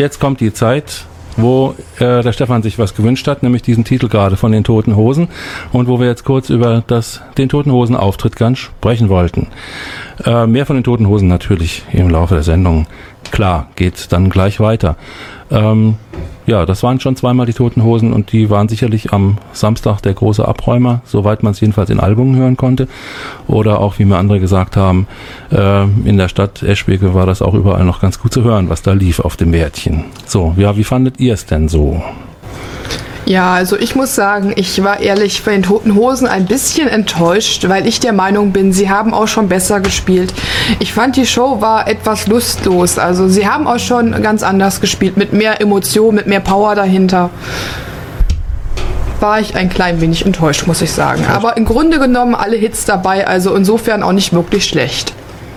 jetzt kommt die Zeit, wo der Stefan sich was gewünscht hat, nämlich diesen Titel gerade von den Toten Hosen und wo wir jetzt kurz über den Toten Hosen Auftritt ganz sprechen wollten. Mehr von den Toten Hosen natürlich im Laufe der Sendung. Klar, geht dann gleich weiter. Ja, das waren schon zweimal die Toten Hosen und die waren sicherlich am Samstag der große Abräumer, soweit man es jedenfalls in Albungen hören konnte. Oder auch, wie mir andere gesagt haben, in der Stadt Eschwege war das auch überall noch ganz gut zu hören, was da lief auf dem Wärtchen. So, ja, wie fandet ihr es denn so? Ja, also ich muss sagen, ich war ehrlich bei den Toten Hosen ein bisschen enttäuscht, weil ich der Meinung bin, sie haben auch schon besser gespielt. Ich fand, die Show war etwas lustlos. Also sie haben auch schon ganz anders gespielt, mit mehr Emotion, mit mehr Power dahinter. War ich ein klein wenig enttäuscht, muss ich sagen. Aber im Grunde genommen alle Hits dabei, also insofern auch nicht wirklich schlecht.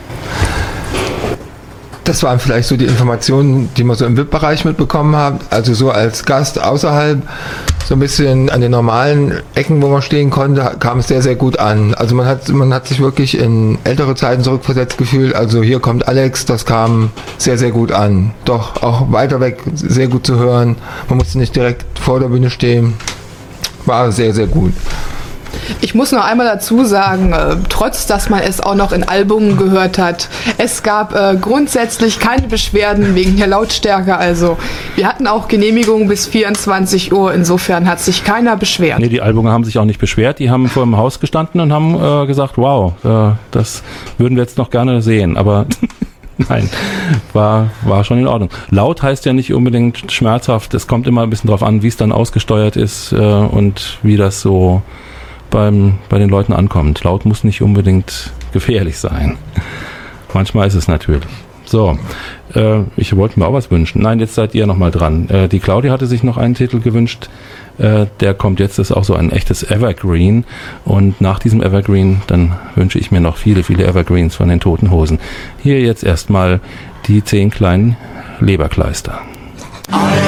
Das waren vielleicht so die Informationen, die man so im VIP-Bereich mitbekommen hat. Also so als Gast außerhalb, so ein bisschen an den normalen Ecken, wo man stehen konnte, kam es sehr, sehr gut an. Also man hat sich wirklich in ältere Zeiten zurückversetzt gefühlt. Also hier kommt Alex, das kam sehr, sehr gut an. Doch auch weiter weg sehr gut zu hören. Man musste nicht direkt vor der Bühne stehen. War sehr, sehr gut. Ich muss noch einmal dazu sagen, trotz dass man es auch noch in Albungen gehört hat, es gab grundsätzlich keine Beschwerden wegen der Lautstärke. Also wir hatten auch Genehmigungen bis 24 Uhr, insofern hat sich keiner beschwert. Nee, die Albunger haben sich auch nicht beschwert, die haben vor dem Haus gestanden und haben gesagt, wow, das würden wir jetzt noch gerne sehen, aber... Nein, war schon in Ordnung. Laut heißt ja nicht unbedingt schmerzhaft, es kommt immer ein bisschen drauf an, wie es dann ausgesteuert ist und wie das so bei den Leuten ankommt. Laut muss nicht unbedingt gefährlich sein. Manchmal ist es natürlich. So, ich wollte mir auch was wünschen. Nein, jetzt seid ihr nochmal dran. Die Claudia hatte sich noch einen Titel gewünscht. Der kommt jetzt, ist auch so ein echtes Evergreen. Und nach diesem Evergreen, dann wünsche ich mir noch viele, viele Evergreens von den Toten Hosen. Hier jetzt erstmal die 10 kleinen Leberkleister.